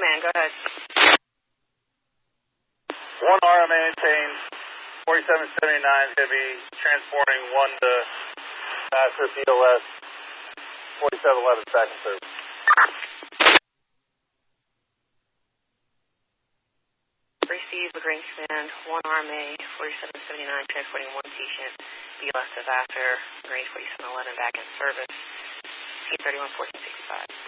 Greenspan, go ahead. 1 RMA maintained, 4779 is going to be transporting 1 to Master PLS, 4711 back in service. Receive the Greenspan, 1 RMA, 4779, transporting 1 patient, BLS to Vassar, range 4711 back in service, T31 1465.